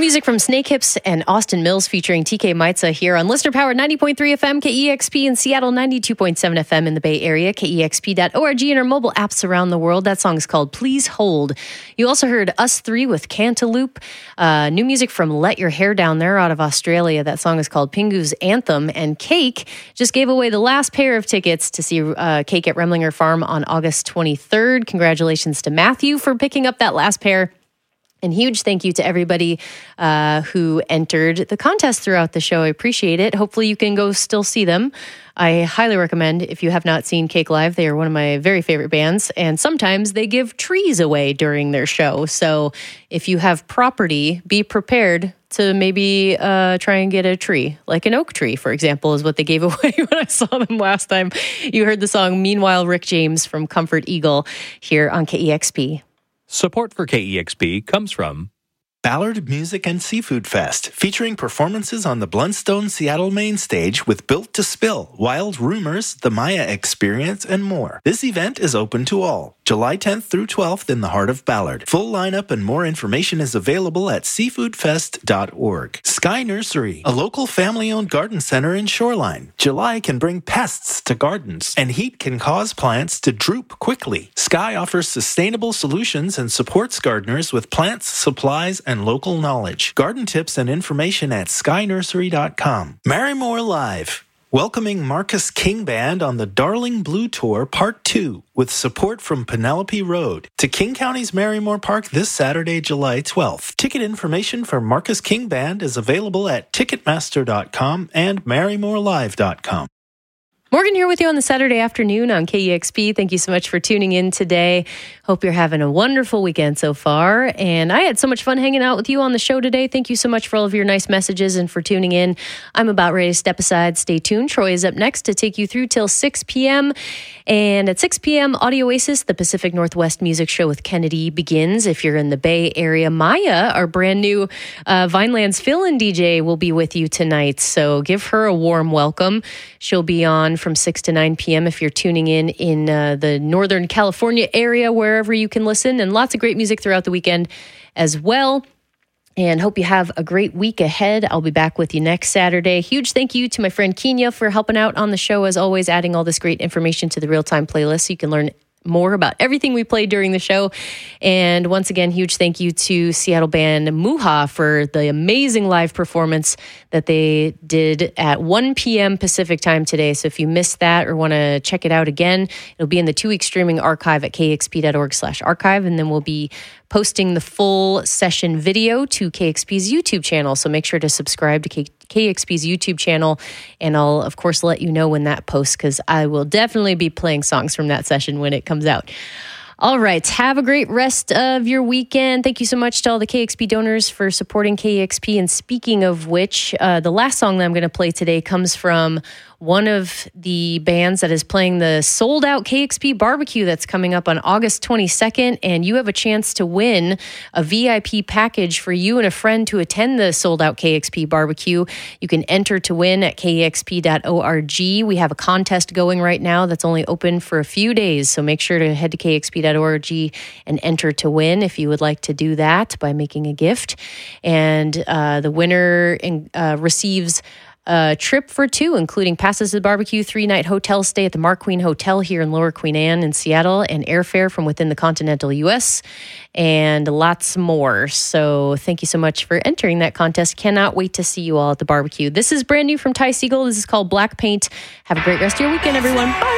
music from Snake Hips and Austin Mills featuring TK Maitza here on Listener Powered 90.3 FM, KEXP in Seattle, 92.7 FM in the Bay Area, KEXP.org, and our mobile apps around the world. That song is called Please Hold. You also heard Us Three with Cantaloupe. New music from Let Your Hair Down there out of Australia. That song is called Pingu's Anthem. And Cake just gave away the last pair of tickets to see Cake at Remlinger Farm on August 23rd. Congratulations to Matthew for picking up that last pair. And huge thank you to everybody who entered the contest throughout the show. I appreciate it. Hopefully you can go still see them. I highly recommend, if you have not seen Cake Live, they are one of my very favorite bands. And sometimes they give trees away during their show. So if you have property, be prepared to maybe try and get a tree. Like an oak tree, for example, is what they gave away when I saw them last time. You heard the song Meanwhile Rick James from Comfort Eagle here on KEXP. Support for KEXP comes from Ballard Music and Seafood Fest, featuring performances on the Blundstone Seattle main stage with Built to Spill, Wild Rumors, The Maya Experience, and more. This event is open to all, July 10th through 12th in the heart of Ballard. Full lineup and more information is available at seafoodfest.org. Sky Nursery, a local family-owned garden center in Shoreline. July can bring pests to gardens, and heat can cause plants to droop quickly. Sky offers sustainable solutions and supports gardeners with plants, supplies, and local knowledge. Garden tips and information at skynursery.com. Marymore Live, welcoming Marcus King Band on the Darling Blue Tour Part 2 with support from Penelope Road to King County's Marymore Park this Saturday, July 12th. Ticket information for Marcus King Band is available at Ticketmaster.com and MarymoreLive.com. Morgan here with you on the Saturday afternoon on KEXP. Thank you so much for tuning in today. Hope you're having a wonderful weekend so far. And I had so much fun hanging out with you on the show today. Thank you so much for all of your nice messages and for tuning in. I'm about ready to step aside. Stay tuned. Troy is up next to take you through till 6 p.m. And at 6 p.m., Audio Oasis, the Pacific Northwest Music Show with Kennedy begins. If you're in the Bay Area, Maya, our brand new Vineland's fill-in DJ, will be with you tonight. So give her a warm welcome. She'll be on from 6 to 9 p.m. if you're tuning in the Northern California area, wherever you can listen. And lots of great music throughout the weekend as well. And hope you have a great week ahead. I'll be back with you next Saturday. Huge thank you to my friend Kenya for helping out on the show, as always, adding all this great information to the real-time playlist so you can learn more about everything we played during the show. And once again, huge thank you to Seattle band Muha for the amazing live performance that they did at 1 p.m. Pacific time today. So if you missed that or want to check it out again, it'll be in the 2-week streaming archive at kexp.org/archive. And then we'll be posting the full session video to KXP's YouTube channel. So make sure to subscribe to KXP's YouTube channel. And I'll, of course, let you know when that posts, because I will definitely be playing songs from that session when it comes out. All right. Have a great rest of your weekend. Thank you so much to all the KXP donors for supporting KXP. And speaking of which, the last song that I'm going to play today comes from one of the bands that is playing the sold-out KXP barbecue that's coming up on August 22nd, and you have a chance to win a VIP package for you and a friend to attend the sold-out KXP barbecue. You can enter to win at kexp.org. We have a contest going right now that's only open for a few days, so make sure to head to kexp.org and enter to win if you would like to do that by making a gift. And the winner receives a trip for two, including passes to the barbecue, 3-night hotel stay at the Mark Queen Hotel here in Lower Queen Anne in Seattle, and airfare from within the continental U.S., and lots more. So thank you so much for entering that contest. Cannot wait to see you all at the barbecue. This is brand new from Ty Segall. This is called Black Paint. Have a great rest of your weekend, everyone. Bye.